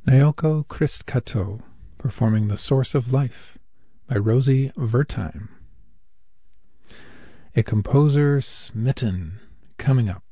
Naoko Christkato performing The Source of Life by Rosie Wertheim. A composer smitten coming up.